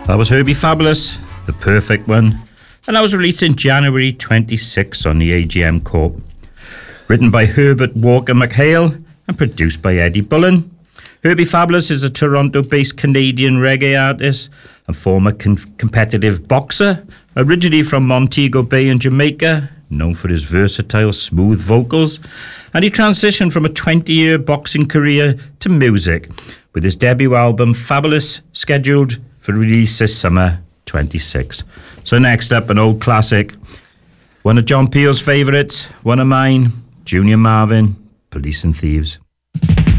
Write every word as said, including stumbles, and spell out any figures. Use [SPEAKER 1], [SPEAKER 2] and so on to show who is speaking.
[SPEAKER 1] That was Herbie Fabulous, The Perfect One, and that was released in January twenty-sixth on the A G M Corp. Written by Herbert Walker McHale and produced by Eddie Bullen. Herbie Fabulous is a Toronto-based Canadian reggae artist and former con- competitive boxer, originally from Montego Bay in Jamaica, known for his versatile, smooth vocals, and he transitioned from a twenty-year boxing career to music, with his debut album Fabulous scheduled for release this summer twenty-six. So next up, an old classic, one of John Peel's favourites, one of mine, Junior Marvin, Police and Thieves.